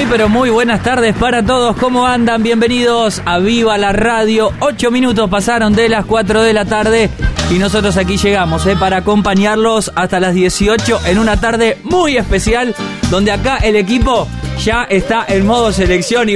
pero muy buenas tardes para todos. ¿Cómo andan? Bienvenidos a Viva la Radio. 8 minutos pasaron de las 4 de la tarde y nosotros aquí llegamos para acompañarlos hasta las 18 en una tarde muy especial donde acá el equipo ya está en modo selección y